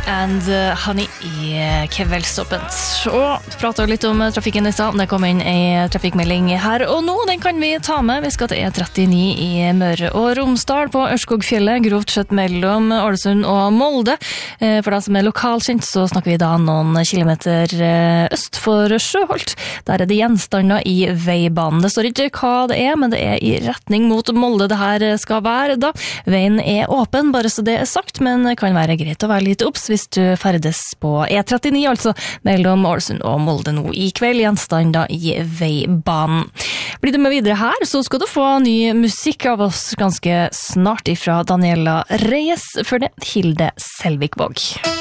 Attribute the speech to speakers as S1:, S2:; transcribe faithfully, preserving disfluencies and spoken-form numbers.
S1: and Honey i kveldsåpent. Og pratet litt om trafikken i stad. Det kom inn en trafikkmelding her og nå. Den kan vi ta med. Vi skal til E trettini i Møre og Romsdal på Ørskogfjellet, grovt sett mellom Ålesund og Molde. For deg som er lokalkjent, så snakker vi da noen kilometer øst for Sjøholt. Der er det gjenstander i veibanen. Det står ikke hva det er, men det er i retning mot Molde det her skal være da. Veien er åpen, bare så det er sagt, men det kan være greit å være litt obs hvis du ferdes på E trettini, altså mellom Ålesund og Molde nå i kveld, gjenstander i veibanen. Blir du med videre her, så skal du få ny musikk av oss ganske snart ifra Daniela Reyes, for det Hilde Selvikvåg.